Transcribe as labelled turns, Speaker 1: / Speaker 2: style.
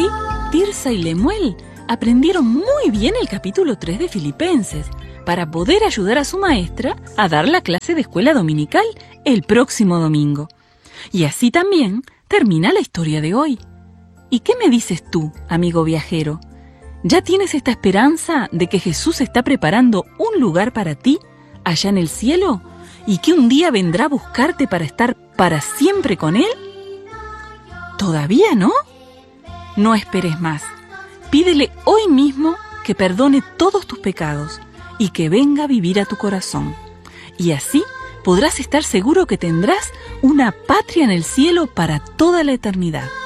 Speaker 1: así, Tirsa y Lemuel aprendieron muy bien el capítulo 3 de Filipenses para poder ayudar a su maestra a dar la clase de escuela dominical el próximo domingo. Y así también termina la historia de hoy. ¿Y qué me dices tú, amigo viajero? ¿Ya tienes esta esperanza de que Jesús está preparando un lugar para ti allá en el cielo y que un día vendrá a buscarte para estar para siempre con Él? ¿Todavía no? No esperes más. Pídele hoy mismo que perdone todos tus pecados y que venga a vivir a tu corazón. Y así podrás estar seguro que tendrás una patria en el cielo para toda la eternidad.